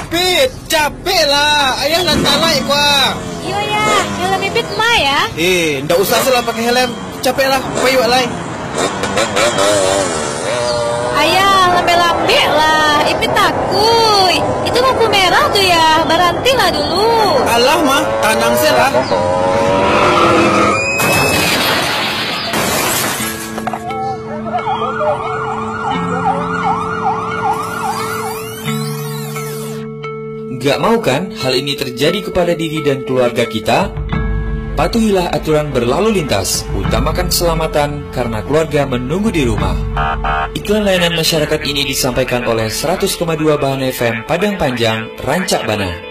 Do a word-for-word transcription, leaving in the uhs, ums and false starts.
Ipit, capek lah. Ayah nggak naik wah. Iya ya, helm Ipit mah ya. Eh, ndak usah salah pakai helm. Capek lah, payu alai. Ayah, lambe-lambe lah. Ipit takut. Itu lampu merah tuh ya. Berhenti lah dulu. Alah mah, tanang lah. Gak mau kan hal ini terjadi kepada diri dan keluarga kita? Patuhilah aturan berlalu lintas, utamakan keselamatan karena keluarga menunggu di rumah. Iklan layanan masyarakat ini disampaikan oleh seratus koma dua Bahan F M Padang Panjang, Rancak Bana.